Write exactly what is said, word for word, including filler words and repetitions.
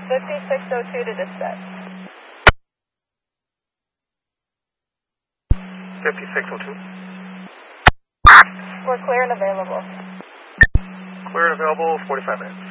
fifty-six oh two to dispatch. fifty-six oh two. We're clear and available. Clear and available, forty-five minutes.